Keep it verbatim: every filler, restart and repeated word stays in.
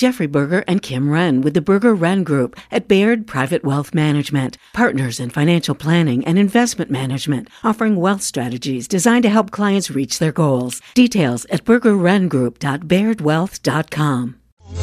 Jeffrey Berger and Kim Wren with the Berger Wren Group at Baird Private Wealth Management, partners in financial planning and investment management, offering wealth strategies designed to help clients reach their goals. Details at berger wren group dot baird wealth dot com.